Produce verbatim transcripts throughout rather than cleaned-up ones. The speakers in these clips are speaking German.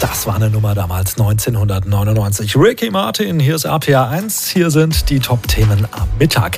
Das war eine Nummer damals neunzehnhundertneunundneunzig. Ricky Martin, hier ist R P R eins. Hier sind die Top-Themen am Mittag.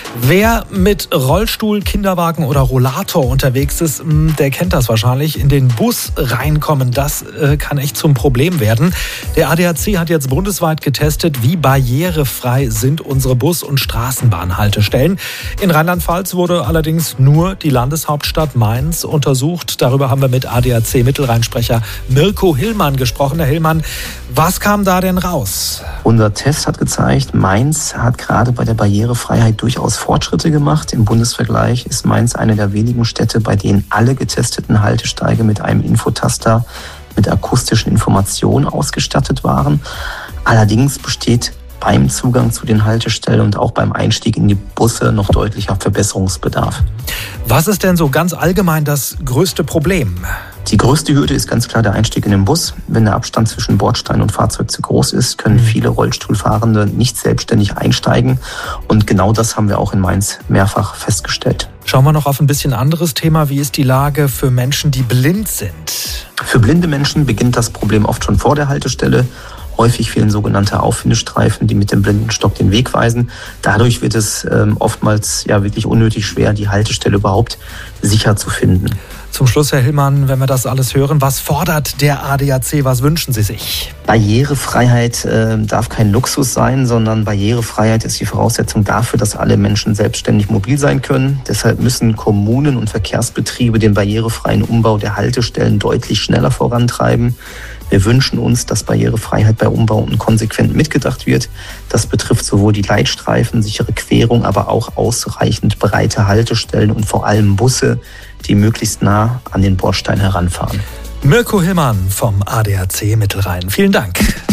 Wer mit Rollstuhl, Kinderwagen oder Rollator unterwegs ist, der kennt das wahrscheinlich. In den Bus reinkommen, das äh, kann echt zum Problem werden. Der A D A C hat jetzt bundesweit getestet, wie barrierefrei sind unsere Bus- und Straßenbahnhaltestellen. In Rheinland-Pfalz wurde allerdings nur die Landeshauptstadt Mainz untersucht. Darüber haben wir mit A D A C-Mittelrheinsprecher Mirko Hillmann gesprochen. Herr Hillmann, was kam da denn raus? Unser Test hat gezeigt, Mainz hat gerade bei der Barrierefreiheit durchaus Fortschritte gemacht. Im Bundesvergleich ist Mainz eine der wenigen Städte, bei denen alle getesteten Haltesteige mit einem Infotaster mit akustischen Informationen ausgestattet waren. Allerdings besteht beim Zugang zu den Haltestellen und auch beim Einstieg in die Busse noch deutlicher Verbesserungsbedarf. Was ist denn so ganz allgemein das größte Problem? Die größte Hürde ist ganz klar der Einstieg in den Bus. Wenn der Abstand zwischen Bordstein und Fahrzeug zu groß ist, können viele Rollstuhlfahrende nicht selbstständig einsteigen. Und genau das haben wir auch in Mainz mehrfach festgestellt. Schauen wir noch auf ein bisschen anderes Thema. Wie ist die Lage für Menschen, die blind sind? Für blinde Menschen beginnt das Problem oft schon vor der Haltestelle. Häufig fehlen sogenannte Auffindestreifen, die mit dem Blindenstock den Weg weisen. Dadurch wird es ähm, oftmals ja wirklich unnötig schwer, die Haltestelle überhaupt sicher zu finden. Zum Schluss, Herr Hillmann, wenn wir das alles hören, was fordert der A D A C, was wünschen Sie sich? Barrierefreiheit äh, darf kein Luxus sein, sondern Barrierefreiheit ist die Voraussetzung dafür, dass alle Menschen selbstständig mobil sein können. Deshalb müssen Kommunen und Verkehrsbetriebe den barrierefreien Umbau der Haltestellen deutlich schneller vorantreiben. Wir wünschen uns, dass Barrierefreiheit bei Umbauten konsequent mitgedacht wird. Das betrifft sowohl die Leitstreifen, sichere Querung, aber auch ausreichend breite Haltestellen und vor allem Busse, die möglichst nah an den Bordstein heranfahren. Mirko Hillmann vom A D A C Mittelrhein. Vielen Dank.